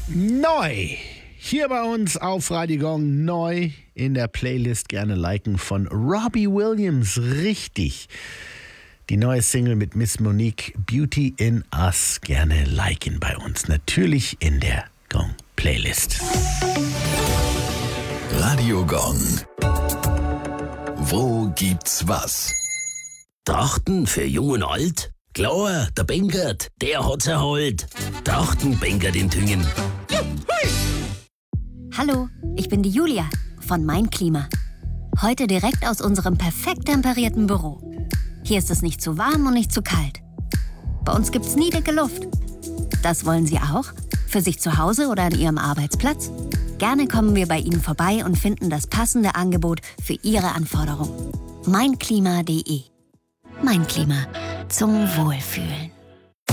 Neu. Hier bei uns auf Radio Gong neu in der Playlist gerne liken von Robbie Williams. Richtig. Die neue Single mit Miss Monique, Beauty in Us, gerne liken bei uns. Natürlich in der Gong Playlist. Radio Gong. Wo gibt's was? Trachten für Jung und Alt? Klar, der Bengert, der hat's erholt. Trachten Bengert in Tüngen. Hallo, ich bin die Julia von Mein Klima. Heute direkt aus unserem perfekt temperierten Büro. Hier ist es nicht zu warm und nicht zu kalt. Bei uns gibt's nie dicke Luft. Das wollen Sie auch? Für sich zu Hause oder an Ihrem Arbeitsplatz? Gerne kommen wir bei Ihnen vorbei und finden das passende Angebot für Ihre Anforderungen. Meinklima.de. Mein Klima. Zum Wohlfühlen.